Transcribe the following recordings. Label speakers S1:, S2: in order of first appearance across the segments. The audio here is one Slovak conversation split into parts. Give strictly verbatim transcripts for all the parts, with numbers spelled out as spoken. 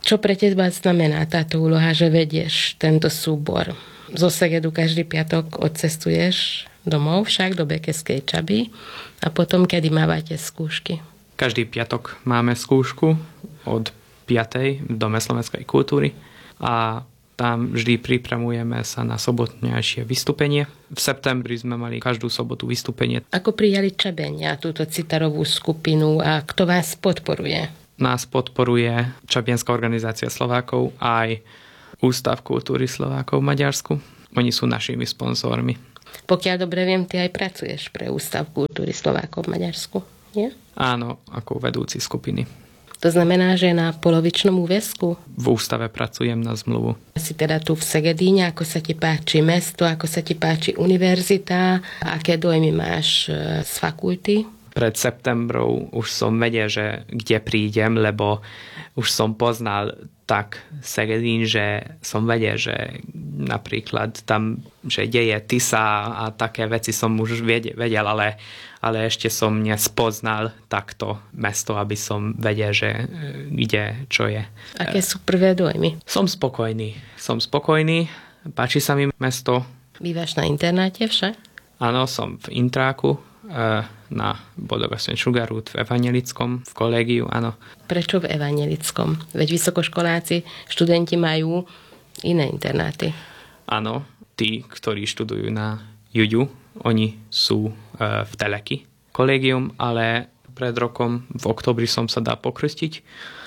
S1: Čo pre teba znamená táto úloha, že vedieš tento súbor? Zo Segedu každý piatok odcestuješ domov však do Bekeskej Čaby a potom kedy mávate skúšky?
S2: Každý piatok máme skúšku od piatej v Dome slovenskej kultúry a tam vždy pripravujeme sa na sobotnejšie vystúpenie. V septembri sme mali každú sobotu vystúpenie.
S1: Ako prijali Čabenia túto citarovú skupinu a kto vás podporuje?
S2: Nás podporuje Čabienska organizácia Slovákov aj Ústav kultúry Slovákov v Maďarsku. Oni sú našimi sponzormi.
S1: Pokiaľ dobre viem, ty aj pracuješ pre Ústav kultúry Slovákov v Maďarsku, nie?
S2: Áno, ako vedúci skupiny.
S1: To znamená, že na polovičnom úväzku?
S2: V ústave pracujem na zmluvu.
S1: Si teda tu v Segedíne, ako sa ti páči mesto, ako sa ti páči univerzita, aké dojmy máš z fakulty?
S2: Pred septembrou už som vedel, že kde prídem, lebo už som poznal tak Segedín, že som vedel, že napríklad tam, že deje Tisa a také veci som už vedel, ale, ale ešte som nespoznal takto mesto, aby som vedel, že kde, čo je.
S1: Aké sú prvé dojmy?
S2: Som spokojný. Som spokojný. Páči sa mi mesto.
S1: Bývaš na internáte však?
S2: Áno, som v Intráku na Bodogasven Sugarút v evanjelickom, v kolégiu, áno.
S1: Prečo v evanjelickom? Veď vysokoškoláci, študenti majú iné internáty.
S2: Áno, tí, ktorí študujú na Juďu, oni sú v Teleky kolégium, ale pred rokom v oktobri som sa dal pokrstiť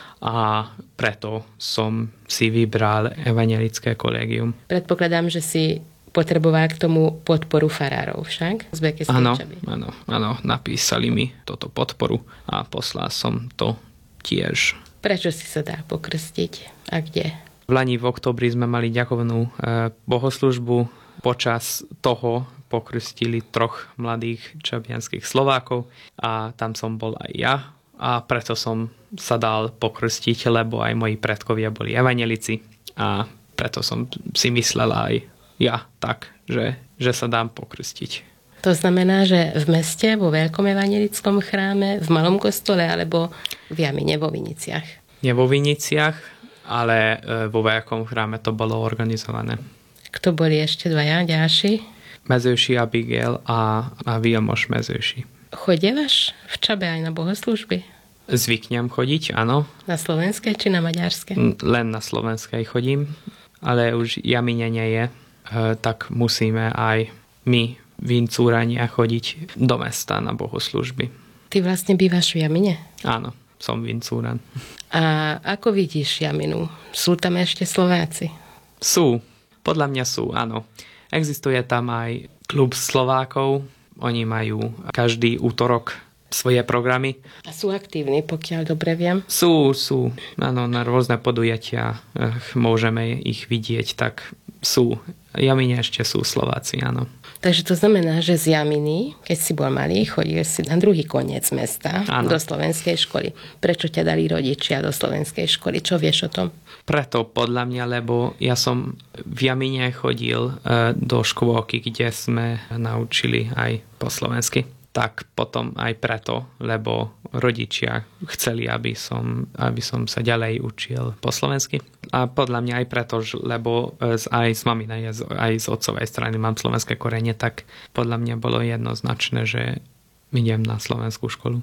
S2: a preto som si vybral evanjelické kolégium.
S1: Predpokladám, že si potreboval k tomu podporu farárov však? Z Bekeskej
S2: áno,
S1: Čaby.
S2: Áno, áno, napísali mi toto podporu a poslal som to tiež.
S1: Prečo si sa dá pokrstiť a kde?
S2: V lani v oktobri sme mali ďakovnú e, bohoslužbu. Počas toho pokrstili troch mladých čabianských Slovákov a tam som bol aj ja a preto som sa dal pokrstiť, lebo aj moji predkovia boli evanjelici a preto som si myslel aj ja tak, že, že sa dám pokrstiť.
S1: To znamená, že v meste, vo veľkom evanjelickom chráme, v malom kostole alebo v Jamine, vo Viniciach?
S2: Nie vo Viniciach, ale vo veľkom chráme to bolo organizované.
S1: Kto boli ešte dvaja ďalší?
S2: Mezőši Abigail a, a Vilmos Mezőši.
S1: Chodievaš v Čabe aj na bohoslúžby?
S2: Zvyknem chodiť, áno.
S1: Na slovenskej či na maďarskej?
S2: Len na slovenskej chodím, ale už Jamine nie je. Tak musíme aj my Vincúrania chodiť do mesta na bohoslužby.
S1: Ty vlastne bývaš v Jamine?
S2: Áno, som Vincúran.
S1: A ako vidíš Jaminu? Sú tam ešte Slováci?
S2: Sú, podľa mňa sú, áno. Existuje tam aj klub Slovákov. Oni majú každý útorok svoje programy. A
S1: sú aktívni, pokiaľ dobre viem?
S2: Sú, sú. Áno, na rôzne podujatia môžeme ich vidieť, tak sú. Jamine ešte sú Slováci, áno.
S1: Takže to znamená, že z Jaminy, keď si bol malý, chodil si na druhý koniec mesta, áno, do slovenskej školy. Prečo ťa dali rodičia do slovenskej školy? Čo vieš o tom?
S2: Preto podľa mňa, lebo ja som v Jamine chodil do škôlky, kde sme naučili aj po slovensky. Tak potom aj preto, lebo rodičia chceli, aby som, aby som sa ďalej učil po slovensky. A podľa mňa aj preto, lebo aj z maminej, aj z otcovej strany mám slovenské korene, tak podľa mňa bolo jednoznačné, že idem na slovenskú školu.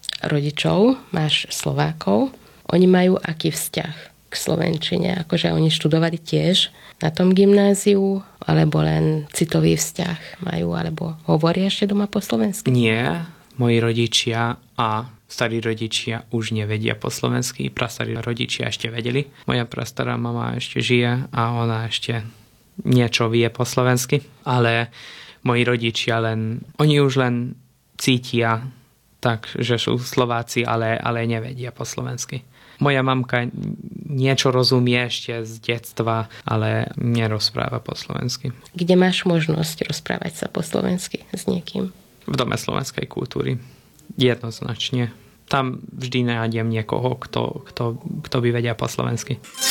S1: Rodičov máš Slovákov, oni majú aký vzťah k slovenčine? Akože oni študovali tiež na tom gymnáziu, alebo len citový vzťah majú, alebo hovoria ešte doma po slovensky?
S2: Nie, moji rodičia a starí rodičia už nevedia po slovensky, prastarí rodičia ešte vedeli. Moja prastará mama ešte žije a ona ešte niečo vie po slovensky, ale moji rodičia len, oni už len cítia tak, že sú Slováci, ale, ale nevedia po slovensky. Moja mamka niečo rozumie ešte z detstva, ale nerozpráva po slovensky.
S1: Kde máš možnosť rozprávať sa po slovensky s niekým?
S2: V Dome slovenskej kultúry. Jednoznačne. Tam vždy nájdem niekoho, kto, kto, kto by vedia po slovensky.